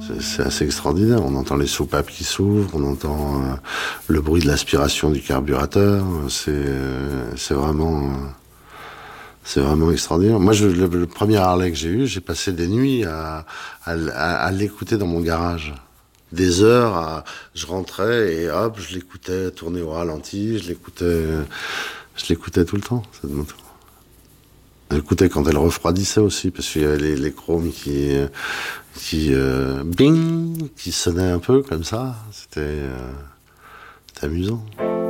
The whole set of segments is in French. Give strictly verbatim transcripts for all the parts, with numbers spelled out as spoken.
C'est, c'est assez extraordinaire. On entend les soupapes qui s'ouvrent, on entend euh, le bruit de l'aspiration du carburateur. C'est, euh, c'est vraiment, euh, c'est vraiment extraordinaire. Moi, je, le, le premier Harley que j'ai eu, j'ai passé des nuits à, à, à, à l'écouter dans mon garage. Des heures, à, je rentrais et hop, je l'écoutais tourner au ralenti, je l'écoutais, je l'écoutais tout le temps, cette moto. Je l'écoutais quand elle refroidissait aussi, parce qu'il y avait les, les chromes qui, qui, euh, bing, qui sonnaient un peu comme ça. C'était, euh, c'était amusant.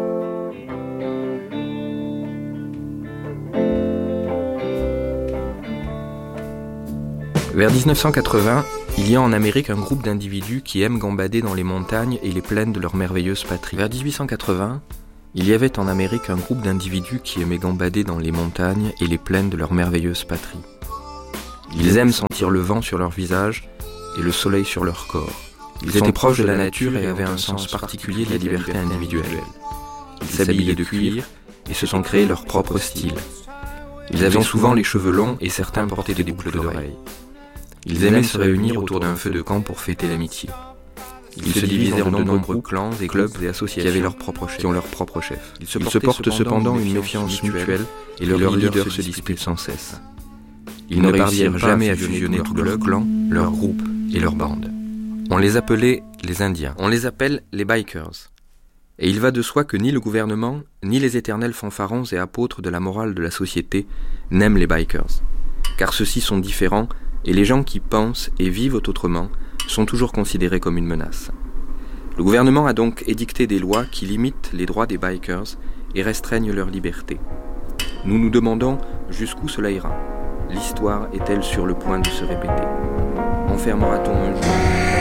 Vers dix-neuf cent quatre-vingts, il y a en Amérique un groupe d'individus qui aiment gambader dans les montagnes et les plaines de leur merveilleuse patrie. Vers dix-huit cent quatre-vingts, il y avait en Amérique un groupe d'individus qui aimaient gambader dans les montagnes et les plaines de leur merveilleuse patrie. Ils aiment sentir le vent sur leur visage et le soleil sur leur corps. Ils étaient proches de la nature et avaient un sens particulier de la liberté individuelle. Ils s'habillaient de cuir et se sont créés leur propre style. Ils avaient souvent les cheveux longs et certains portaient des boucles d'oreilles. Ils aimaient se réunir autour d'un feu de camp pour fêter l'amitié. Ils se divisaient en de nombreux clans et clubs et associations qui avaient leur propre chef, qui ont leur propre chef. Ils se portent, Ils se portent cependant une méfiance mutuelle et leurs leaders se disputent sans cesse. Ils ne parviennent jamais à fusionner tous leurs clans, leurs groupes et leurs bandes. On les appelait les Indiens. On les appelle les bikers. Et il va de soi que ni le gouvernement, ni les éternels fanfarons et apôtres de la morale de la société n'aiment les bikers. Car ceux-ci sont différents et les gens qui pensent et vivent autrement sont toujours considérés comme une menace. Le gouvernement a donc édicté des lois qui limitent les droits des bikers et restreignent leur liberté. Nous nous demandons jusqu'où cela ira. L'histoire est-elle sur le point de se répéter ? Enfermera-t-on un jour